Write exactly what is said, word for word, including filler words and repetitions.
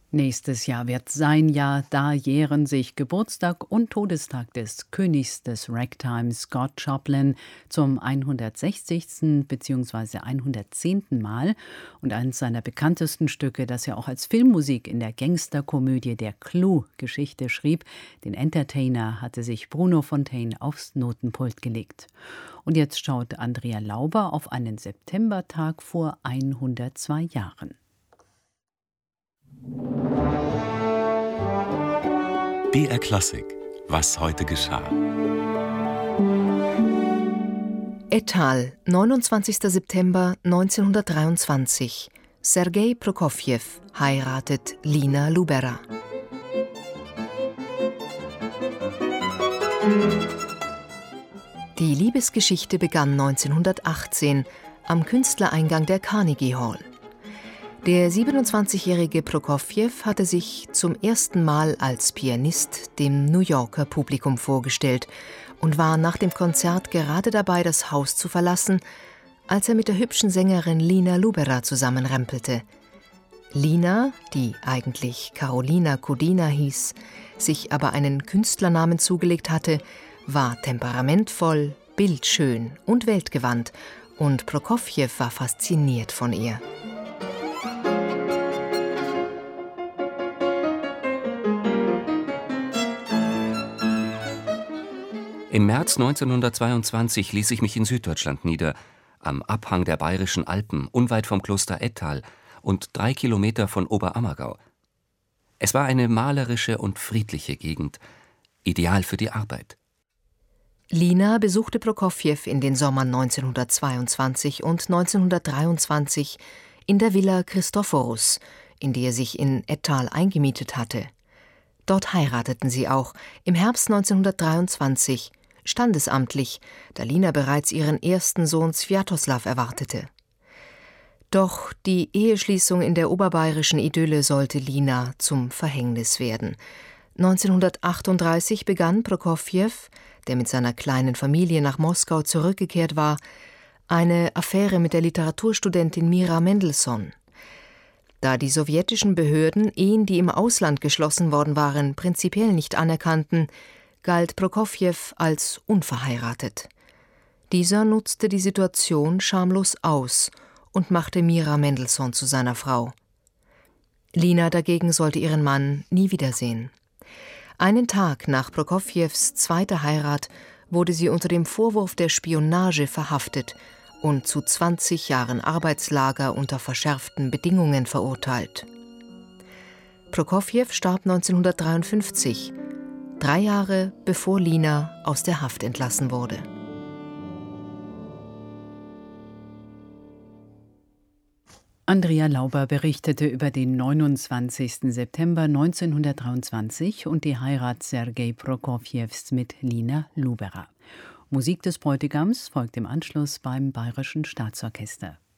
Nächstes Jahr wird sein Jahr, da jähren sich Geburtstag und Todestag des Königs des Ragtime, Scott Joplin, zum hundertsechzigsten bzw. hundertzehnten Mal. Und eines seiner bekanntesten Stücke, das er auch als Filmmusik in der Gangsterkomödie Der Clou Geschichte schrieb, den Entertainer, hatte sich Bruno Fontaine aufs Notenpult gelegt. Und jetzt schaut Andrea Lauber auf einen Septembertag vor hundertzwei Jahren. B R Klassik. Was heute geschah. Ettal, neunundzwanzigster September neunzehnhundertdreiundzwanzig. Sergei Prokofjew heiratet Lina Lubera. Die Liebesgeschichte begann neunzehnhundertachtzehn am Künstlereingang der Carnegie Hall. Der siebenundzwanzigjährige Prokofjew hatte sich zum ersten Mal als Pianist dem New Yorker Publikum vorgestellt und war nach dem Konzert gerade dabei, das Haus zu verlassen, als er mit der hübschen Sängerin Lina Lubera zusammenrempelte. Lina, die eigentlich Carolina Kodina hieß, sich aber einen Künstlernamen zugelegt hatte, war temperamentvoll, bildschön und weltgewandt, und Prokofjew war fasziniert von ihr. Im März neunzehnhundertzweiundzwanzig ließ ich mich in Süddeutschland nieder, am Abhang der Bayerischen Alpen, unweit vom Kloster Ettal und drei Kilometer von Oberammergau. Es war eine malerische und friedliche Gegend, ideal für die Arbeit. Lina besuchte Prokofjew in den Sommern neunzehnhundertzweiundzwanzig und neunzehnhundertdreiundzwanzig in der Villa Christophorus, in die er sich in Ettal eingemietet hatte. Dort heirateten sie auch im Herbst neunzehnhundertdreiundzwanzig, standesamtlich, da Lina bereits ihren ersten Sohn Swiatoslav erwartete. Doch die Eheschließung in der oberbayerischen Idylle sollte Lina zum Verhängnis werden. neunzehnhundertachtunddreißig begann Prokofjew, der mit seiner kleinen Familie nach Moskau zurückgekehrt war, eine Affäre mit der Literaturstudentin Mira Mendelssohn. Da die sowjetischen Behörden Ehen, die im Ausland geschlossen worden waren, prinzipiell nicht anerkannten, galt Prokofjew als unverheiratet. Dieser nutzte die Situation schamlos aus und machte Mira Mendelssohn zu seiner Frau. Lina dagegen sollte ihren Mann nie wiedersehen. Einen Tag nach Prokofjews zweiter Heirat wurde sie unter dem Vorwurf der Spionage verhaftet und zu zwanzig Jahren Arbeitslager unter verschärften Bedingungen verurteilt. Prokofjew starb neunzehnhundertdreiundfünfzig, drei Jahre bevor Lina aus der Haft entlassen wurde. Andrea Lauber berichtete über den neunundzwanzigsten September neunzehnhundertdreiundzwanzig und die Heirat Sergei Prokofjews mit Lina Lubera. Musik des Bräutigams folgt im Anschluss beim Bayerischen Staatsorchester.